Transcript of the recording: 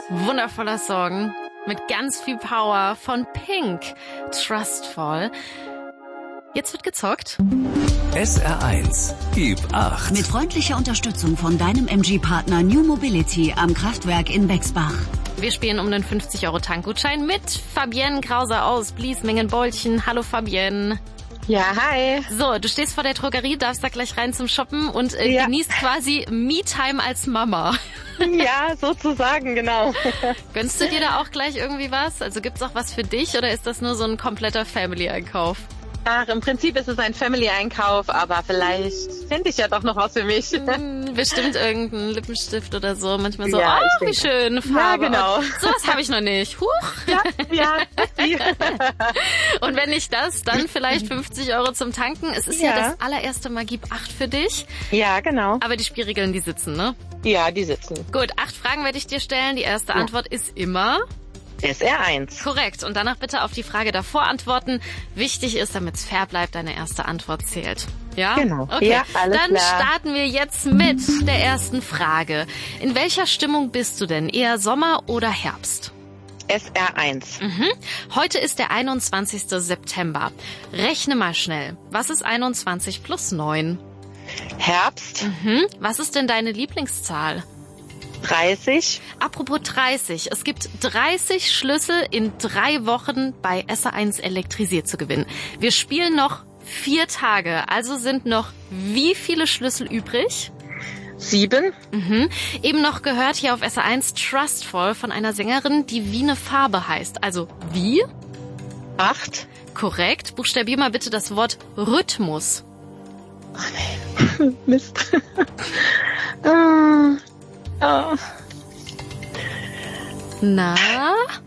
wundervoller Song mit ganz viel Power von Pink, Trustful. Jetzt wird gezockt. SR1, gib 8. Mit freundlicher Unterstützung von deinem MG-Partner New Mobility am Kraftwerk in Bexbach. Wir spielen um den 50-Euro-Tankgutschein mit Fabienne Krauser aus Bliesmingen-Bolchen. Hallo Fabienne. Ja, hi. So, du stehst vor der Drogerie, darfst da gleich rein zum Shoppen und genießt quasi Me-Time als Mama. Ja, sozusagen, genau. Gönnst du dir da auch gleich irgendwie was? Also gibt's auch was für dich oder ist das nur so ein kompletter Family-Einkauf? Ach, im Prinzip ist es ein Family-Einkauf, aber vielleicht finde ich ja doch noch was für mich. Bestimmt irgendein Lippenstift oder so. Manchmal so, Ja, wie schön, Farbe. Ja, genau. Sowas habe ich noch nicht. Huch. Ja. Und wenn nicht das, dann vielleicht 50 Euro zum Tanken. Es ist ja das allererste Mal Gib 8 für dich. Ja, genau. Aber die Spielregeln, die sitzen, ne? Ja, die sitzen. Gut, 8 Fragen werde ich dir stellen. Die erste Antwort ist immer... SR1. Korrekt. Und danach bitte auf die Frage davor antworten. Wichtig ist, damit es fair bleibt, deine erste Antwort zählt. Ja? Genau. Okay. Ja, alles Dann klar. starten wir jetzt mit der ersten Frage. In welcher Stimmung bist du denn? Eher Sommer oder Herbst? SR1. Heute ist der 21. September. Rechne mal schnell. Was ist 21 plus 9? Herbst. Was ist denn deine Lieblingszahl? 30. Apropos 30. Es gibt 30 Schlüssel in 3 Wochen bei SR1 elektrisiert zu gewinnen. Wir spielen noch 4 Tage. Also sind noch wie viele Schlüssel übrig? 7. Eben noch gehört hier auf SR1 Trustful von einer Sängerin, die wie eine Farbe heißt. Also wie? 8. Korrekt. Buchstabier mal bitte das Wort Rhythmus. Mist. Na?